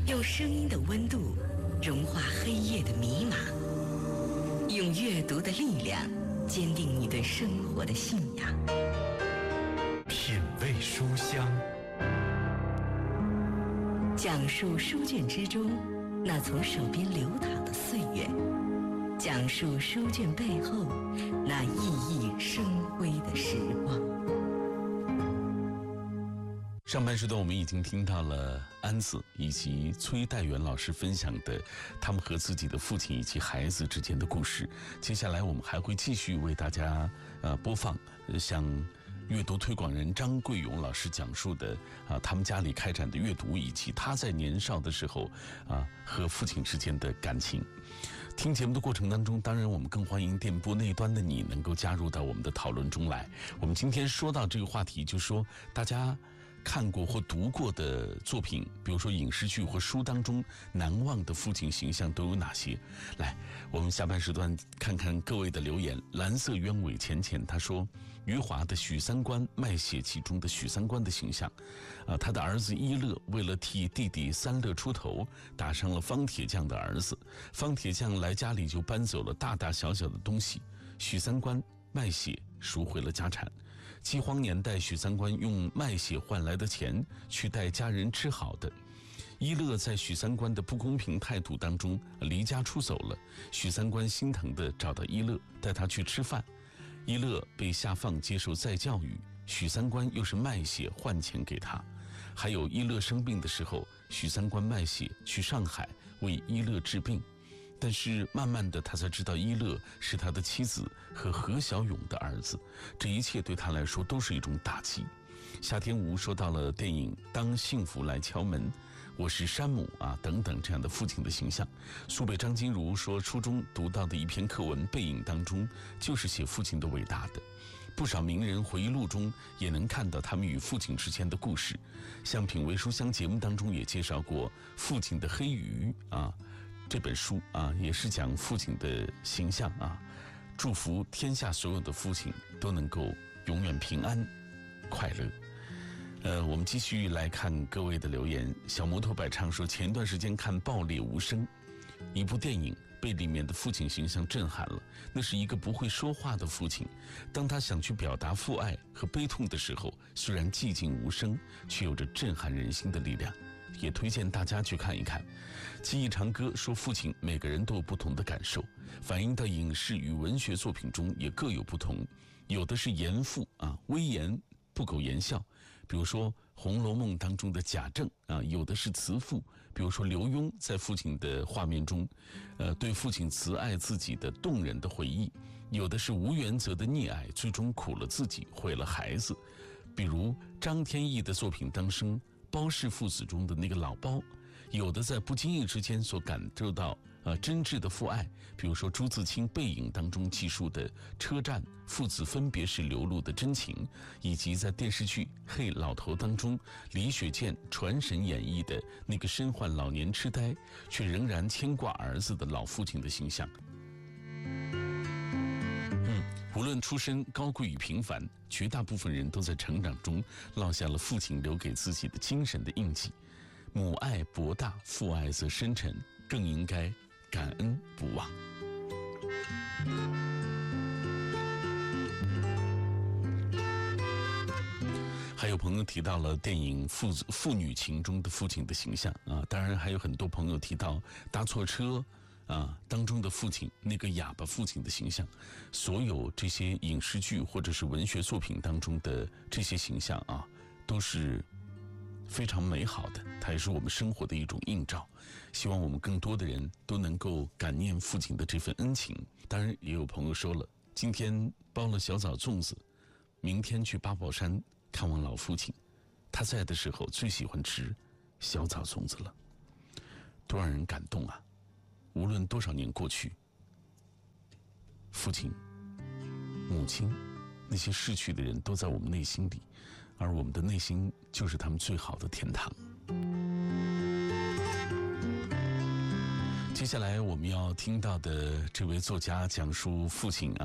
用声音的温度融化黑夜的迷茫，用阅读的力量坚定你对生活的信仰。 品味书香， 讲述书卷之中那从手边流淌的岁月，讲述书卷背后那熠熠生辉的时光。 上半时段我们已经听到了安子以及崔代元老师分享的他们和自己的父亲以及孩子之间的故事。接下来我们还会继续为大家播放像阅读推广人张桂勇老师讲述的他们家里开展的阅读，以及他在年少的时候和父亲之间的感情。听节目的过程当中，当然我们更欢迎电波那端的你能够加入到我们的讨论中来。我们今天说到这个话题，就是说大家看过或读过的作品，比如说影视剧或书当中难忘的父亲形象都有哪些？来，我们下半时段看看各位的留言。蓝色鸢尾浅浅他说，余华的许三观卖血记中的许三观的形象，他的儿子一乐为了替弟弟三乐出头，打伤了方铁匠的儿子，方铁匠来家里就搬走了大大小小的东西，许三观卖血赎回了家产。饥荒年代，许三观用卖血换来的钱去带家人吃好的。一乐在许三观的不公平态度当中离家出走了，许三观心疼地找到一乐，带他去吃饭。一乐被下放接受再教育，许三观又是卖血换钱给他。还有一乐生病的时候，许三观卖血去上海为一乐治病。但是慢慢的他才知道一乐是他的妻子和何小勇的儿子，这一切对他来说都是一种打击。夏天吴说到了电影当幸福来敲门，我是山姆等等这样的父亲的形象。苏北张金如说，初中读到的一篇课文背影当中就是写父亲的伟大的，不少名人回忆录中也能看到他们与父亲之间的故事。像品味书香节目当中也介绍过父亲的黑鱼这本书也是讲父亲的形象祝福天下所有的父亲都能够永远平安快乐。我们继续来看各位的留言。小摩托摆唱说，前一段时间看《爆裂无声》一部电影，被里面的父亲形象震撼了。那是一个不会说话的父亲，当他想去表达父爱和悲痛的时候，虽然寂静无声，却有着震撼人心的力量。也推荐大家去看一看。记忆长歌说，父亲每个人都有不同的感受，反映到影视与文学作品中也各有不同。有的是严父威严不苟言笑，比如说《红楼梦》当中的贾政有的是慈父，比如说刘墉在父亲的画面中对父亲慈爱自己的动人的回忆。有的是无原则的溺爱，最终苦了自己毁了孩子，比如张天翼的作品当中包氏父子中的那个老包。有的在不经意之间所感受到真挚的父爱，比如说朱自清《背影》当中记述的车站父子分别时流露的真情，以及在电视剧《嘿老头》当中李雪健传神演绎的那个身患老年痴呆却仍然牵挂儿子的老父亲的形象。无论出身高贵与平凡，绝大部分人都在成长中落下了父亲留给自己的精神的印记。母爱博大，父爱则深沉，更应该感恩不忘。还有朋友提到了电影父女情中的父亲的形象当然还有很多朋友提到搭错车当中的父亲，那个哑巴父亲的形象。所有这些影视剧或者是文学作品当中的这些形象都是非常美好的，它也是我们生活的一种映照。希望我们更多的人都能够感念父亲的这份恩情。当然也有朋友说了，今天包了小枣粽子，明天去八宝山看望老父亲，他在的时候最喜欢吃小枣粽子了，多让人感动啊。无论多少年过去，父亲母亲那些逝去的人都在我们内心里，而我们的内心就是他们最好的天堂。接下来我们要听到的这位作家讲述父亲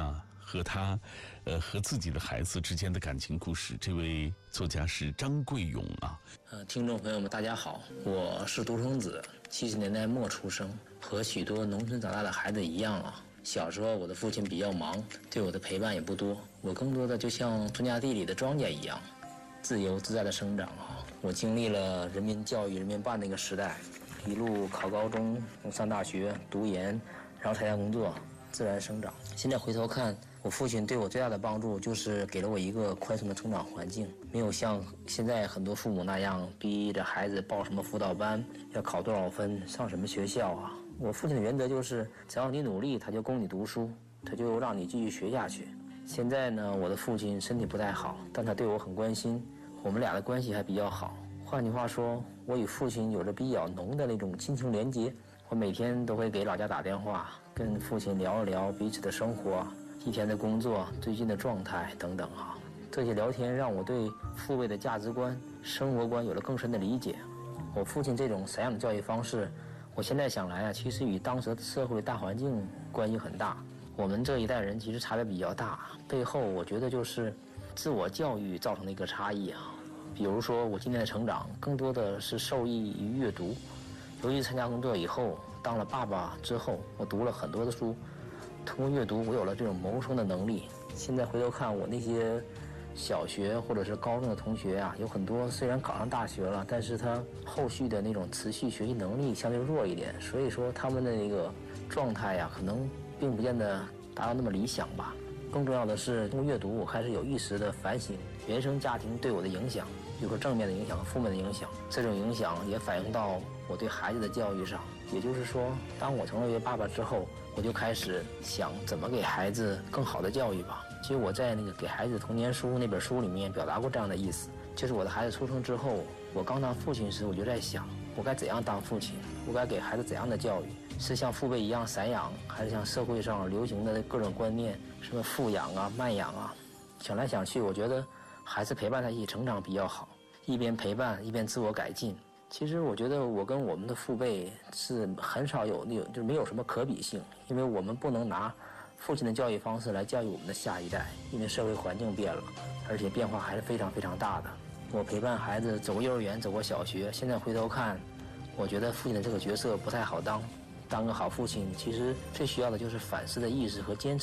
和他，和自己的孩子之间的感情故事。这位作家是张桂勇啊。 听众朋友们，大家好，我是独生子，70年代末出生，和许多农村长大的孩子一样啊。小时候我的父亲比较忙，对我的陪伴也不多，我更多的就像庄稼地里的庄稼一样，自由自在的生长啊。我经历了人民教育、人民办那个时代，一路考高中、上大学、读研，然后参加工作，自然生长。现在回头看，我父亲对我最大的帮助就是给了我一个宽松的成长环境，没有像现在很多父母那样逼着孩子报什么辅导班，要考多少分，上什么学校啊。我父亲的原则就是，只要你努力，他就供你读书，他就让你继续学下去。现在呢，我的父亲身体不太好，但他对我很关心，我们俩的关系还比较好。换句话说，我与父亲有着比较浓的那种亲情连结。我每天都会给老家打电话，跟父亲聊一聊彼此的生活，一天的工作，最近的状态等等啊。这些聊天让我对父辈的价值观、生活观有了更深的理解。我父亲这种散养的教育方式，我现在想来啊，其实与当时的社会大环境关系很大。我们这一代人其实差别比较大，背后我觉得就是自我教育造成的一个差异啊。比如说我今天的成长更多的是受益于阅读，由于参加工作以后，当了爸爸之后，我读了很多的书，通过阅读我有了这种谋生的能力。现在回头看我那些小学或者是高中的同学啊，有很多虽然考上大学了，但是他后续的那种持续学习能力相对弱一点，所以说他们的那个状态呀，可能并不见得达到那么理想吧。更重要的是，通过阅读，我开始有意识地反省原生家庭对我的影响，比如说正面的影响和负面的影响。这种影响也反映到我对孩子的教育上。也就是说，当我成为爸爸之后，我就开始想怎么给孩子更好的教育吧。其实我在那个《给孩子童年书》那本书里面表达过这样的意思，就是我的孩子出生之后，我刚当父亲时，我就在想，我该怎样当父亲，我该给孩子怎样的教育，是像父辈一样散养，还是像社会上流行的各种观念，什么富养啊、慢养啊。想来想去，我觉得孩子陪伴他一起成长比较好，一边陪伴一边自我改进。其实我觉得我跟我们的父辈是很少有就没有什么可比性，因为我们不能拿父亲的教育方式来教育我们的下一代，因为社会环境变了，而且变化还是非常非常大的。我陪伴孩子走过幼儿园，走过小学，现在回头看，我觉得父亲的这个角色不太好当。当个好父亲，其实最需要的就是反思的意识和坚持。